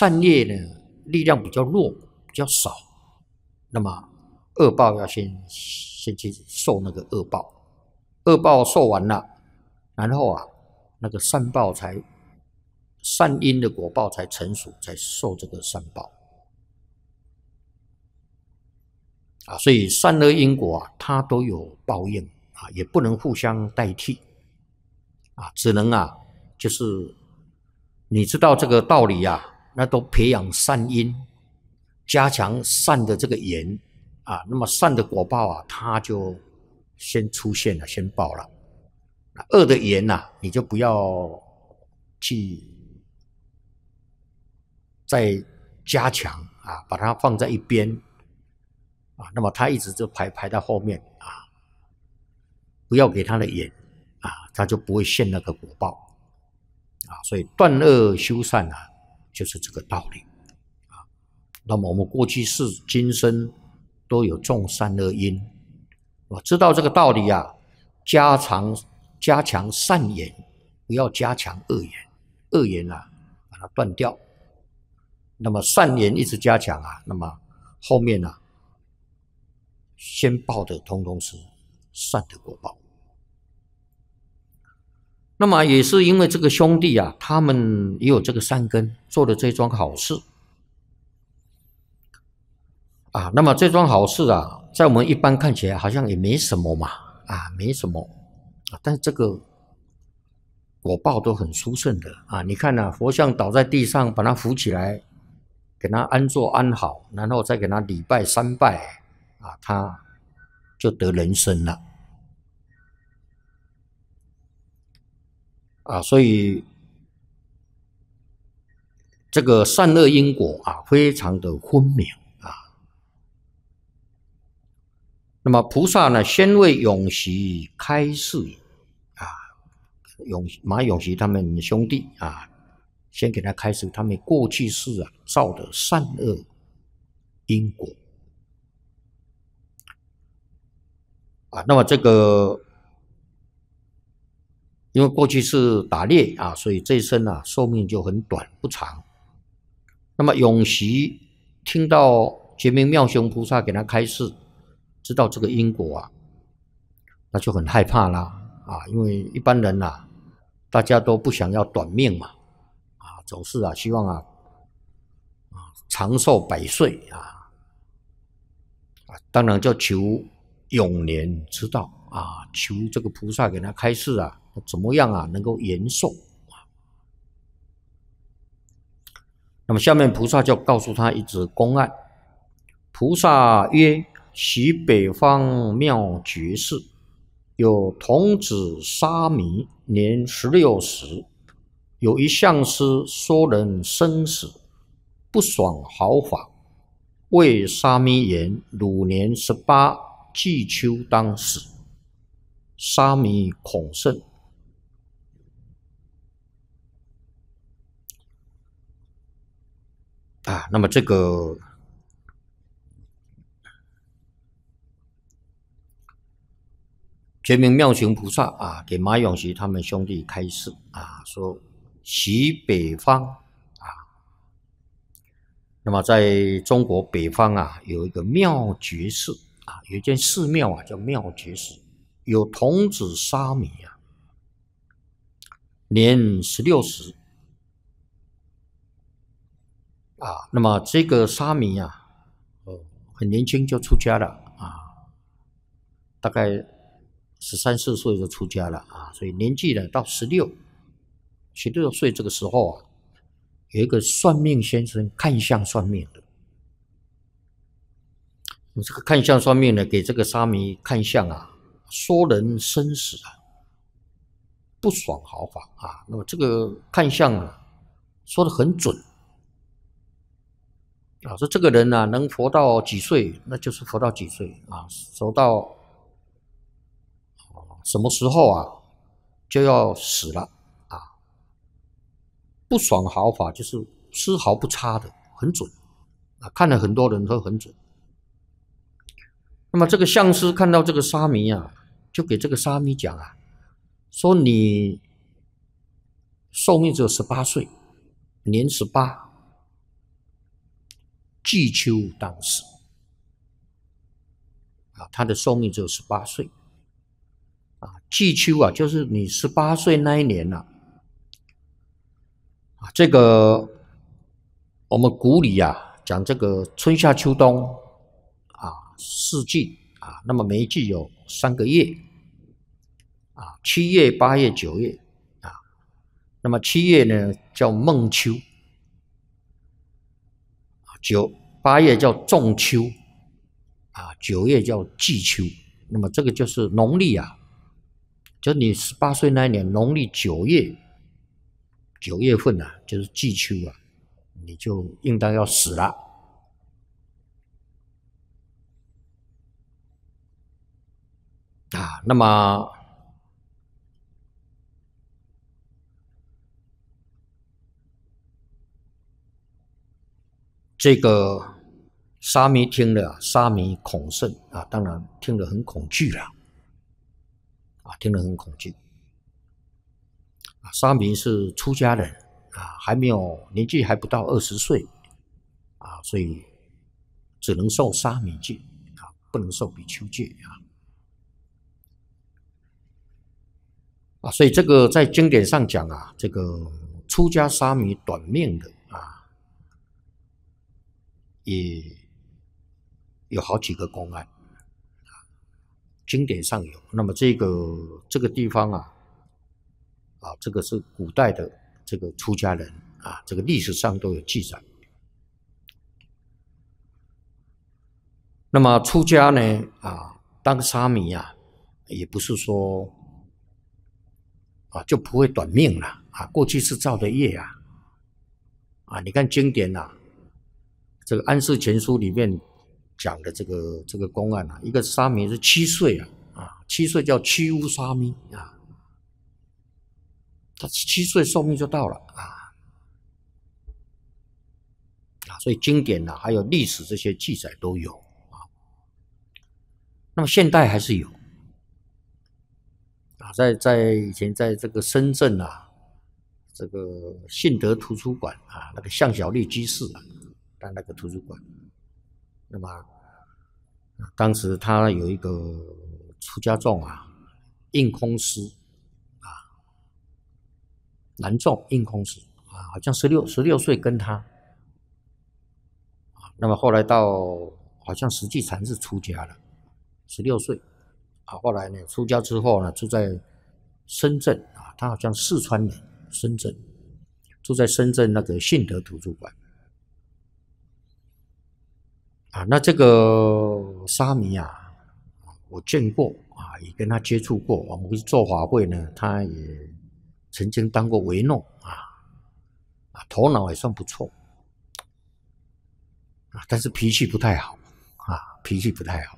善业呢力量比较弱，比较少，那么恶报要先去受那个恶报，恶报受完了，然后啊那个善因的果报才成熟，才受这个善报啊。所以善恶因果啊，它都有报应啊，也不能互相代替啊，只能啊就是你知道这个道理啊，那都培养善因，加强善的这个缘啊，那么善的果报啊，它就先出现了，先报了。恶的缘啊，你就不要去再加强啊，把它放在一边啊，那么它一直就排到后面啊，不要给它的缘啊，它就不会现那个果报啊。所以断恶修善啊，就是这个道理啊。那么我们过去世、今生都有种善恶因，我知道这个道理啊，加强善缘，不要加强恶缘，恶缘啊把它断掉。那么善缘一直加强啊，那么后面啊先报的通通是善的果报。那么也是因为这个兄弟啊，他们也有这个善根，做了这桩好事啊。那么这桩好事啊，在我们一般看起来好像也没什么嘛，啊，没什么啊，但是这个果报都很殊胜的啊。你看啊，佛像倒在地上，把它扶起来，给它安坐安好，然后再给它礼拜三拜啊，他就得人生了啊。所以这个善恶因果啊，非常的分明啊。那么菩萨呢，先为永熙开示啊，马永熙他们兄弟啊，先给他开示他们过去世啊造的善恶因果啊。那么这个因为过去是打猎啊，所以这一生啊寿命就很短不长。那么永熙听到觉明妙雄菩萨给他开示，知道这个因果啊，那就很害怕啦啊，因为一般人啊，大家都不想要短命嘛啊，总是啊希望啊长寿百岁啊，当然就求永年之道啊，求这个菩萨给他开示啊，怎么样啊能够延寿。那么下面菩萨就告诉他一则公案。菩萨曰：昔北方妙觉寺，有童子沙弥，年16时，有一相师说人生死，不爽毫发，谓沙弥言：汝年18，季秋当死。沙弥恐甚。啊，那么这个觉明妙行菩萨啊，给马永熙他们兄弟开示啊，说习北方啊，那么在中国北方啊，有一个妙觉寺啊，有一间寺庙啊，叫妙觉寺，有童子沙弥啊，年16时。啊，那么这个沙弥啊，很年轻就出家了啊，大概13、14岁就出家了啊，所以年纪呢到16岁这个时候啊，有一个算命先生看相算命的，这个看相算命呢，给这个沙弥看相啊，说人生死啊，不爽毫发啊，那么这个看相啊，说得很准。啊，说这个人啊，能活到几岁，那就是活到几岁啊，活到什么时候啊，就要死了啊，不爽毫发，就是丝毫不差的，很准啊，看了很多人都很准。那么这个相师看到这个沙弥啊，就给这个沙弥讲啊，说你寿命只有18岁，年18。 季秋当时啊，他的寿命只有18岁啊。季秋啊，就是你18岁那一年啊，这个我们古里啊讲这个春夏秋冬啊4季啊，那么每一季有3个月啊，7月、8月、9月啊。那么7月呢叫孟秋，8月叫仲秋啊，9月叫季秋。那么这个就是农历啊，就你18岁那一年农历9月份啊，就是季秋啊，你就应当要死了啊。那么这个沙弥听了，沙弥恐甚啊，当然听得很恐惧了啊，听得很恐惧啊。沙弥是出家人啊，年纪还不到20岁啊，所以只能受沙弥戒啊，不能受比丘戒啊。所以这个在经典上讲啊，这个出家沙弥短命的啊，也有好几个公案，经典上有。那么这个地方啊，这个是古代的这个出家人啊，这个历史上都有记载。那么出家呢啊，当沙弥啊，也不是说就不会短命了啊，过去是造的业啊。你看经典啊，这个《安世全书》里面讲的这个公案啊，一个沙弥是7岁7岁叫屈巫沙弥啊，他7岁寿命就到了所以经典还有历史这些记载都有那么现代还是有在以前在这个深圳这个信德图书馆那个向小丽居士在那个图书馆，那么当时他有一个出家众应空师男众应空师好像16岁跟他那么后来到好像实际禅是出家了，16岁后来呢出家之后呢住在深圳他好像四川人，深圳住在深圳那个信德图书馆那这个沙弥我见过也跟他接触过，我们去做法会呢，他也曾经当过维诺头脑也算不错但是脾气不太好脾气不太好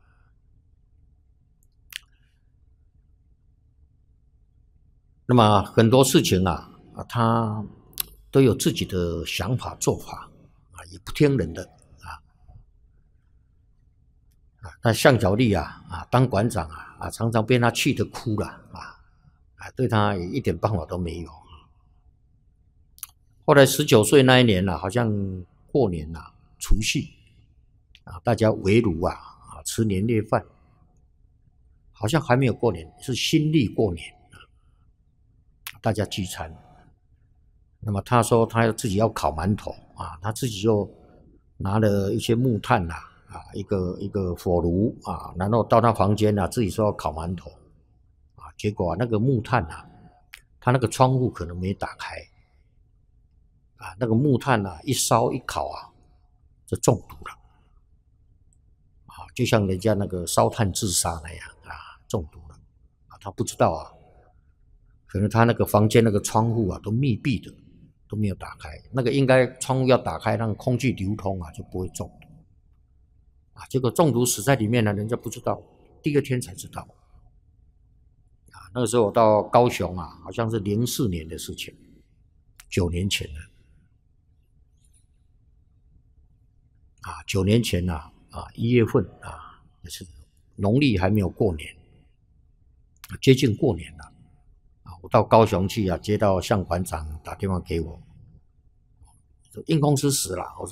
那么很多事情他都有自己的想法做法也不听人的那向小丽当馆长常常被他气得哭了对他也一点办法都没有。后来19岁那一年好像过年除夕大家围炉吃年夜饭，好像还没有过年，是新历过年大家聚餐。那么他说他自己要烤馒头他自己就拿了一些木炭一个火炉然后到他房间自己说要烤馒头结果那个木炭他那个窗户可能没打开那个木炭一烧一烤就中毒了就像人家那个烧炭自杀那样中毒了他不知道可能他那个房间那个窗户都密闭的，都没有打开，那个应该窗户要打开让空气流通就不会中毒结果中毒死在里面了，人家不知道，第二天才知道那个时候我到高雄好像是04年的事情，9年前了9年前1月份也是农历还没有过年接近过年了我到高雄去接到向馆长打电话给我，说应公司死了，我